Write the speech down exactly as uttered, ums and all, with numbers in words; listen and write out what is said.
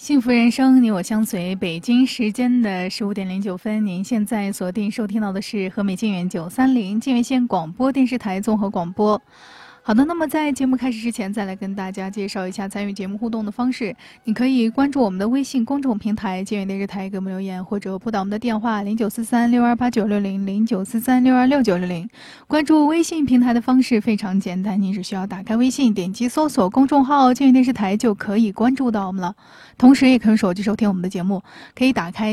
幸福人生，你我相随。北京时间的十五点零九分，您现在锁定收听到的是和美静远九三零静远县广播电视台综合广播。好的，那么在节目开始之前，再来跟大家介绍一下参与节目互动的方式。你可以关注我们的微信公众平台静远电视台，给我们留言，或者拨打我们的电话零九四三六二八九六零零九四三六二六九六零。关注微信平台的方式非常简单，你只需要打开微信，点击搜索公众号静远电视台就可以关注到我们了。同时也可以手机收听我们的节目，可以打开